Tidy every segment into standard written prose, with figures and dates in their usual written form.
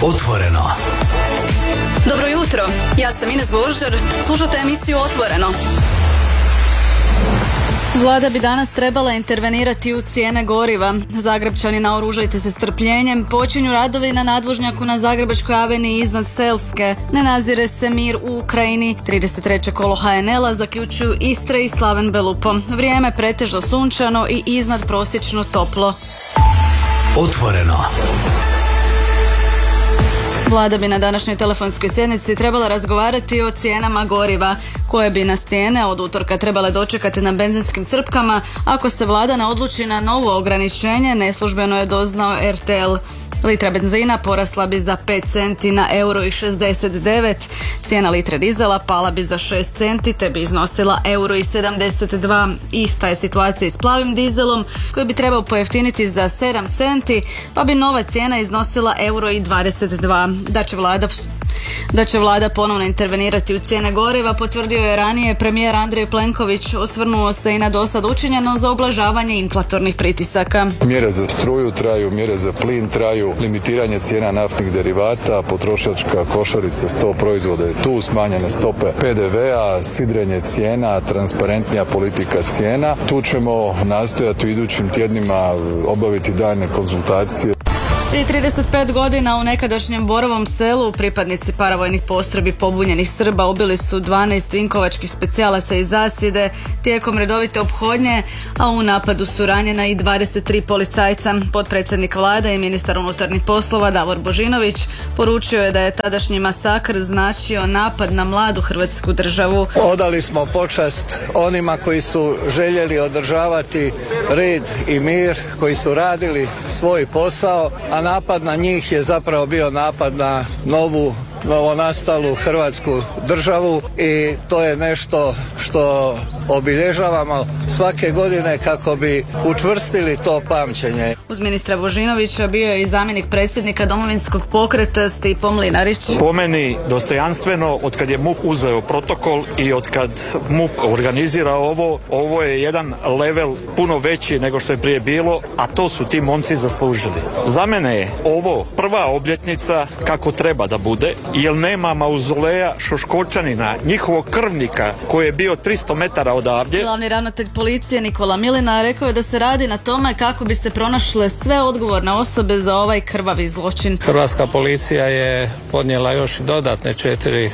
Otvoreno. Dobro jutro, ja sam Ines Božar, slušate emisiju Otvoreno. Vlada bi danas trebala intervenirati u cijene goriva. Zagrepčani, naoružajte se strpljenjem. Počinju radovi na nadvožnjaku na Zagrebačkoj aveniji iznad Selske. Ne nazire se mir u Ukrajini. 33. kolo HNL-a zaključuju Istra i Slaven Belupo. Vrijeme pretežno sunčano i iznadprosječno toplo. Otvoreno. Vlada bi na današnjoj telefonskoj sjednici trebala razgovarati o cijenama goriva, koje bi nas cijene od utorka trebale dočekati na benzinskim crpkama ako se vlada ne odluči na novo ograničenje, neslužbeno je doznao RTL. Litra benzina porasla bi za 5 centi na €1,69, cijena litre dizela pala bi za 6 centi te bi iznosila €1,72. Ista je situacija i s plavim dizelom koji bi trebao pojeftiniti za 7 centi pa bi nova cijena iznosila €1,22. Da će vlada ponovno intervenirati u cijene goriva potvrdio je ranije premijer Andrej Plenković. Osvrnuo se i na dosad učinjeno za ublažavanje inflatornih pritisaka. Mjere za struju traju, mjere za plin traju, limitiranje cijena naftnih derivata, potrošačka košarica 100 proizvoda je tu, smanjene stope PDV-a, sidrenje cijena, transparentnija politika cijena. Tu ćemo nastojati u idućim tjednima obaviti daljnje konzultacije. Prije 35 godina u nekadašnjem Borovom selu pripadnici paravojnih postrojbi pobunjenih Srba ubili su 12 vinkovačkih specijalaca iz zasjede tijekom redovite ophodnje, a u napadu su ranjena i 23 policajca. Potpredsjednik vlade i ministar unutarnjih poslova Davor Božinović poručio je da je tadašnji masakr značio napad na mladu Hrvatsku državu. Odali smo počast onima koji su željeli održavati red i mir, koji su radili svoj posao, a napad na njih je zapravo bio napad na novonastalu Hrvatsku državu i to je nešto što obilježavamo svake godine kako bi učvrstili to pamćenje. Uz ministra Božinovića bio je i zamjenik predsjednika Domovinskog pokreta Stipo Mlinarić. Po meni dostojanstveno, od kad je MUP uzeo protokol i od kad MUP organizira ovo je jedan level puno veći nego što je prije bilo, a to su ti momci zaslužili. Za mene je ovo prva obljetnica kako treba da bude, jer nema mauzoleja Šoškočanina, njihovog krvnika koji je bio 300 metara odavdje. Glavni ravnatelj policije Nikola Milina rekao je da se radi na tome kako bi se pronašle sve odgovorne osobe za ovaj krvavi zločin. Hrvatska policija je podnijela još i dodatne 4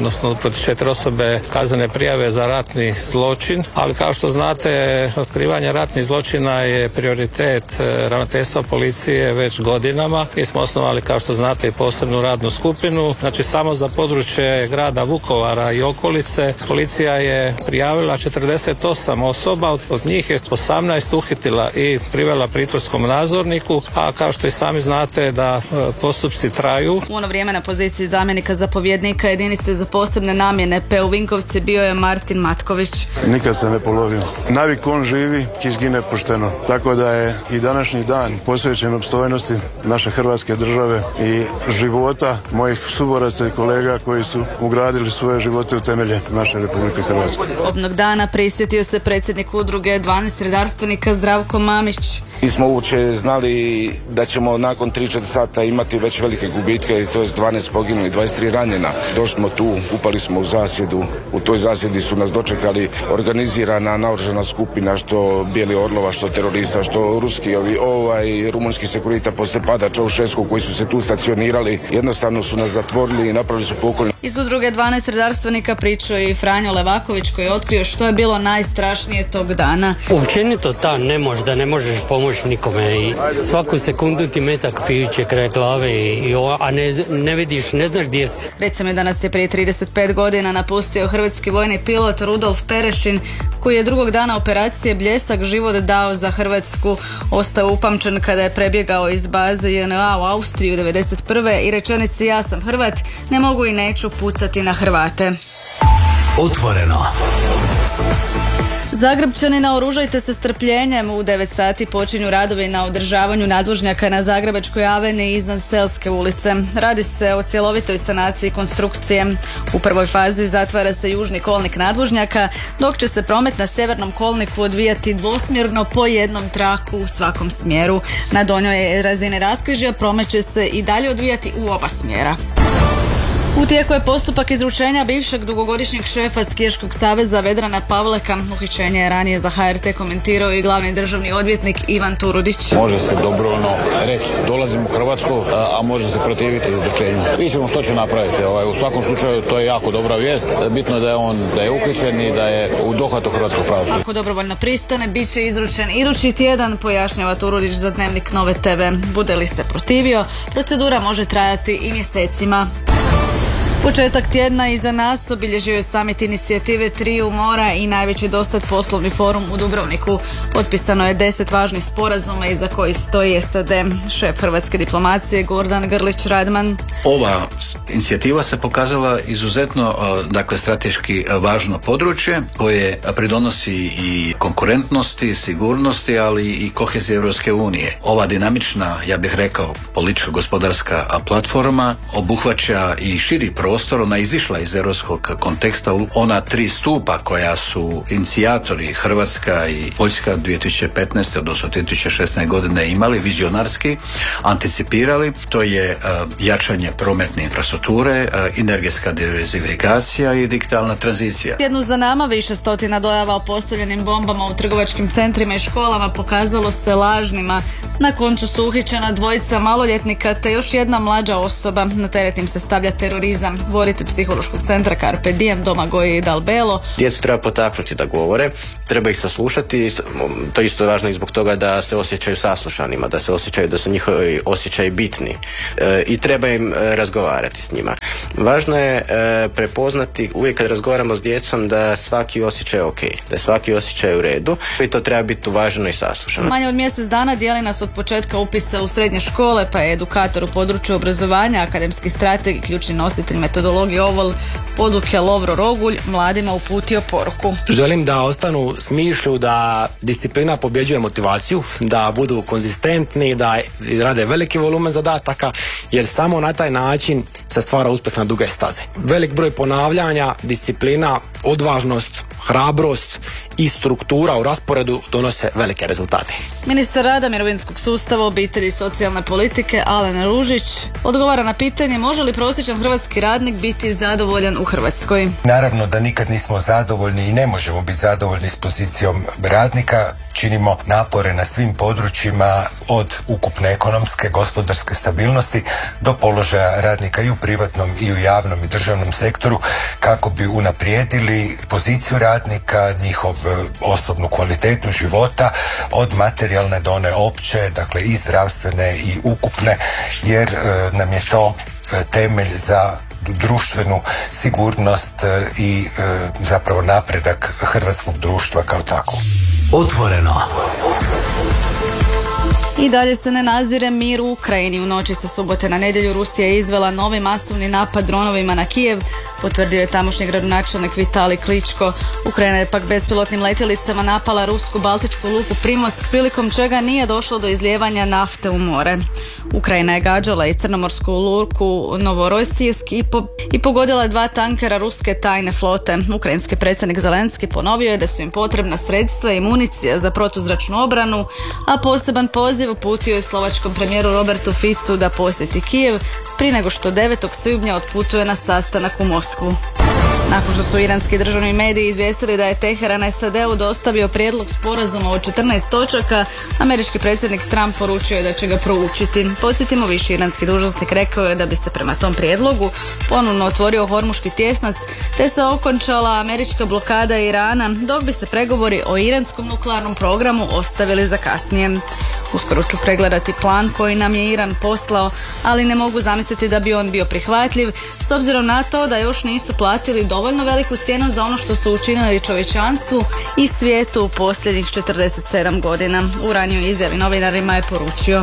osobe kaznene prijave za ratni zločin, ali kao što znate, otkrivanje ratnih zločina je prioritet ravnateljstva policije već godinama. Mi smo osnovali, kao što znate, i posebnu radnu skupinu. Znači, samo za područje grada Vukovara i okolice policija je prijavila 48 osoba, od njih je 18 uhitila i privela pritvorskom nadzorniku, a kao što i sami znate da postupci traju. U ono vrijeme na poziciji zamjenika zapovjednika jedinice za posebne namjene PU Vinkovci bio je Martin Matković. Nikad se ne polovio. Navik on živi, ki izgine pošteno. Tako da je i današnji dan posvećen opstojnosti naše Hrvatske države i života mojih suboraca i kolega koji su ugradili svoje živote u temelje naše Republike Hrvatske. Obnog dana prisjetio se predsjednik udruge 12 redarstvenika Zdravko Mamić. Nismo uopće znali da ćemo nakon 3-4 sata imati već velike gubitke, to je 12 poginuli, 23 ranjena. Došli smo tu, upali smo u zasjedu, u toj zasjedi su nas dočekali organizirana naoružana skupina, što Bijeli Orlova, što terorista, što ruski, rumunski sekurita poslije pada Čaušesku koji su se tu stacionirali. Jednostavno su nas zatvorili i napravili su pokolj. Iz udruge 12 redarstvenika pričao i Franjo Levaković koji je otkrio što je bilo najstrašnije tog dana. Općenito da ne možeš pomoći nikome i svaku sekundu ti metak fiće kraj glave a ne vidiš, ne znaš gdje si. Recimo da nas je prije 35 godina napustio hrvatski vojni pilot Rudolf Perešin koji je drugog dana operacije Bljesak život dao za Hrvatsku. Ostao upamćen kada je prebjegao iz baze JNA u Austriju 1991. i rečenici ja sam Hrvat, ne mogu i neću pucati na Hrvate. Otvoreno. Zagrebčani, naoružajte se strpljenjem. U 9 sati počinju radovi na održavanju nadvožnjaka na Zagrebačkoj aveni iznad Selske ulice. Radi se o cjelovitoj sanaciji konstrukcije. U prvoj fazi zatvara se južni kolnik nadvožnjaka, dok će se promet na sjevernom kolniku odvijati dvosmjerno po jednom traku u svakom smjeru. Na donjoj razini raskrižja promet će se i dalje odvijati u oba smjera. U tijeku je postupak izručenja bivšeg dugogodišnjeg šefa Skijaškog saveza Vedrana Pavleka. Uhićenje je ranije za HRT komentirao i glavni državni odvjetnik Ivan Turudić. Može se dobrovoljno reći dolazim u Hrvatsku, a može se protiviti izručenju. Vidjet ćemo što će napraviti. U svakom slučaju to je jako dobra vijest. Bitno je da je uhićen i da je u dohvatu hrvatskog pravosuđa. Ako dobrovoljno pristane, bit će izručen idući tjedan, pojašnjava Turudić za Dnevnik Nove TV. Bude li se protivio, procedura može trajati i mjesecima. Početak tjedna iza nas obilježio je summit inicijative Triju mora i najveći dosad poslovni forum u Dubrovniku. Potpisano je 10 važnih sporazuma iza kojih stoji SAD. Šef hrvatske diplomacije Gordan Grlić Radman. Ova inicijativa se pokazala izuzetno strateški važno područje koje pridonosi i konkurentnosti, sigurnosti, ali i koheziji Europske unije. Ova dinamična, ja bih rekao, političko-gospodarska platforma obuhvaća i širi prostor. Ona izišla iz europskog konteksta. Ona 3 stupa koja su inicijatori Hrvatska i Poljska 2015. odnosno 2016. godine imali, vizionarski anticipirali. To je jačanje prometne infrastrukture, energetska diversifikacija i digitalna tranzicija. Jednu za nama više stotina dojava o postavljenim bombama u trgovačkim centrima i školama pokazalo se lažnima. Na koncu su uhićena 2 maloljetnika te još jedna mlađa osoba. Na teret im se stavlja terorizam. Voditelj psihološkog centra Carpe Diem Domagoj Dalbelo. Djecu treba potaknuti da govore, treba ih saslušati, to isto je važno i zbog toga da se osjećaju saslušanima, da se osjećaju da su njihovi osjećaji bitni i treba im razgovarati s njima. Važno je prepoznati uvijek kad razgovaramo s djecom da svaki osjećaj je ok, da svaki osjećaj je u redu i to treba biti uvaženo i saslušano. Manje od mjesec dana dijeli nas od početka upisa u srednje škole, pa je edukator u području obrazovanja, akademski strateg i ključni nositelj metodologije OVOL poduke Lovro Rogulj mladima uputio poruku. Želim da ostanu s mišlju da disciplina pobjeđuje motivaciju, da budu konzistentni, da rade veliki volumen zadataka, jer samo na taj način se stvara uspjeh na duge staze. Velik broj ponavljanja, disciplina, odvažnost, hrabrost i struktura u rasporedu donose velike rezultate. Ministar rada, mirovinskog sustava, obitelji i socijalne politike Alen Ružić odgovara na pitanje može li prosječan hrvatski radnik biti zadovoljan u Hrvatskoj. Naravno da nikad nismo zadovoljni i ne možemo biti zadovoljni s pozicijom radnika. Činimo napore na svim područjima od ukupne ekonomske, gospodarske stabilnosti do položaja radnika i u privatnom i u javnom i državnom sektoru kako bi unaprijedili poziciju radnika, njihov osobnu kvalitetu života od materijalne do one opće, dakle i zdravstvene i ukupne, jer nam je to temelj za društvenu sigurnost i zapravo napredak hrvatskog društva kao takvog. Otvoreno. I dalje se ne nazire mir u Ukrajini. U noći sa subote na nedjelju Rusija je izvela novi masovni napad dronovima na Kijev, potvrdio je tamošnji gradonačelnik Vitalij Kličko. Ukrajina je pak bespilotnim letjelicama napala rusku baltičku luku Primosk, prilikom čega nije došlo do izlijevanja nafte u more. Ukrajina je gađala i crnomorsku luku Novorosijsk i pogodila 2 tankera ruske tajne flote. Ukrajinski predsjednik Zelenski ponovio je da su im potrebna sredstva i municija za protuzračnu obranu, a poseban poziv uputio je slovačkom premijeru Robertu Ficu da posjeti Kijev prije nego što 9. svibnja otputuje na sastanak u Moskvu. Nakon što su iranski državni mediji izvijestili da je Teheran SAD-u dostavio prijedlog sporazuma od 14 točaka, američki predsjednik Trump poručio je da će ga proučiti. Podsjetimo, viši iranski dužnosnik rekao je da bi se prema tom prijedlogu ponovno otvorio Hormuški tjesnac, te se okončala američka blokada Irana, dok bi se pregovori o iranskom nuklearnom programu ostavili za kasnije. Uskoro ću pregledati plan koji nam je Iran poslao, ali ne mogu zamisliti da bi on bio prihvatljiv, s obzirom na to da još nisu platili dovoljno veliku cijenu za ono što su učinili čovječanstvu i svijetu u posljednjih 47 godina. U ranijoj izjavi novinarima je poručio: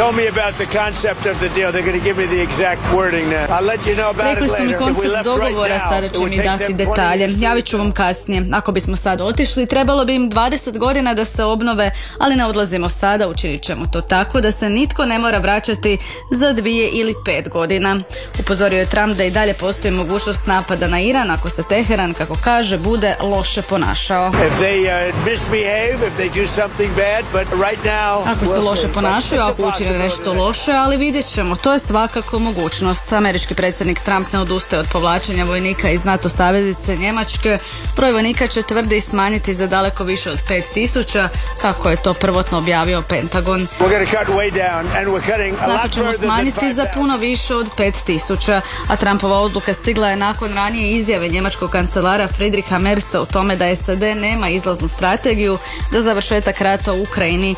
rekli su mi koncept dogovora, sada će mi dati detalje. Javit ću vam kasnije. Ako bismo sad otišli, trebalo bi im 20 godina da se obnove, ali ne odlazimo sada, učinit ćemo to tako da se nitko ne mora vraćati za 2 ili 5 godina. Upozorio je Trump da i dalje postoji mogućnost napada na Iran ako se Teheran, kako kaže, bude loše ponašao. Ako se loše ponašaju, ako učine nešto loše, ali vidjet ćemo, to je svakako mogućnost. Američki predsjednik Trump ne odustaje od povlačenja vojnika iz NATO saveznice Njemačke. Broj vojnika će, tvrdi, smanjiti za daleko više od 5.000, kako je to prvotno objavio Pentagon. Zato ćemo smanjiti za puno više od 5.000, a Trumpova odluka stigla je nakon ranije izjave njemačkog kancelara Friedricha Merza o tome da SAD nema izlaznu strategiju za završetak rata u Ukrajini.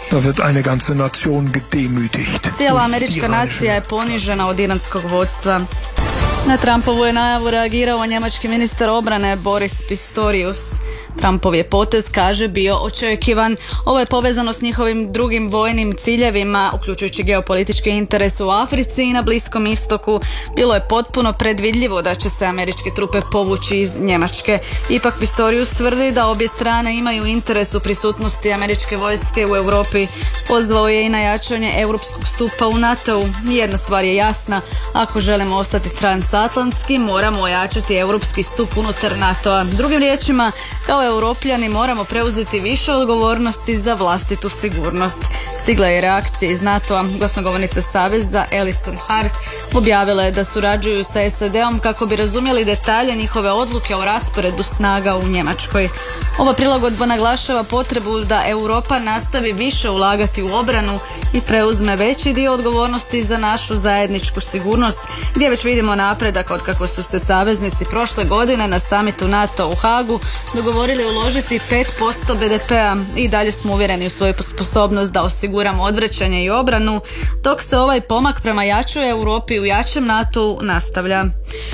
Cijela američka nacija je ponižena od iranskog vodstva. Na Trumpovu je najavu reagirao njemački ministar obrane Boris Pistorius. Trumpov je potez, kaže, bio očekivan. Ovo je povezano s njihovim drugim vojnim ciljevima, uključujući geopolitički interes u Africi i na Bliskom istoku. Bilo je potpuno predvidljivo da će se američke trupe povući iz Njemačke. Ipak Pistorius tvrdi da obje strane imaju interes u prisutnosti američke vojske u Europi. Pozvao je i na jačanje europskog stupa u NATO-u. Jedna stvar je jasna, ako želimo ostati transatlantski, moramo ojačati europski stup unutar NATO-a. Drugim riječima, kao Europljani moramo preuzeti više odgovornosti za vlastitu sigurnost. Stigla je reakcija iz NATO-a. Glasnogovornica Saveza Alison Hart objavila je da surađuju sa SAD-om kako bi razumjeli detalje njihove odluke o rasporedu snaga u Njemačkoj. Ova prilagodba naglašava potrebu da Europa nastavi više ulagati u obranu i preuzme veći dio odgovornosti za našu zajedničku sigurnost, gdje već vidimo napredak od kako su se saveznici prošle godine na samitu NATO u Hagu dogovorili uložiti 5% BDP-a. I dalje smo uvjereni u svoju sposobnost da osiguramo odvraćanje i obranu, dok se ovaj pomak prema jačoj Europi u jačem NATO-u nastavlja.